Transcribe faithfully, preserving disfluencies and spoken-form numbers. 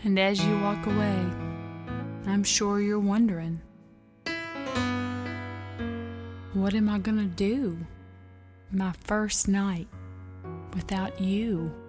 And as you walk away, I'm sure you're wondering, what am I gonna do my first night without you?